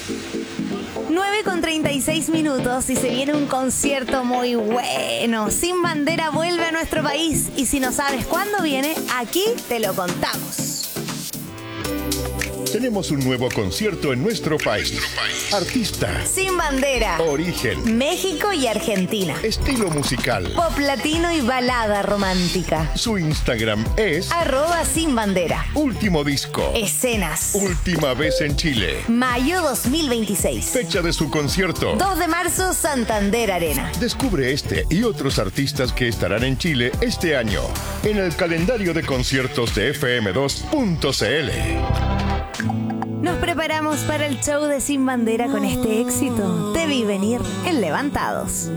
9:36 y se viene un concierto muy bueno. Sin Bandera vuelve a nuestro país y si no sabes cuándo viene, aquí te lo contamos. Tenemos un nuevo concierto en nuestro país. Artista. Sin Bandera. Origen. México y Argentina. Estilo musical. Pop latino y balada romántica. Su Instagram es @sinbandera. Último disco. Escenas. Última vez en Chile. Mayo 2026. Fecha de su concierto. 2 de marzo, Santander Arena. Descubre este y otros artistas que estarán en Chile este año en el calendario de conciertos de fm2.cl. Nos preparamos para el show de Sin Bandera con este éxito. Te vi venir en Levantados.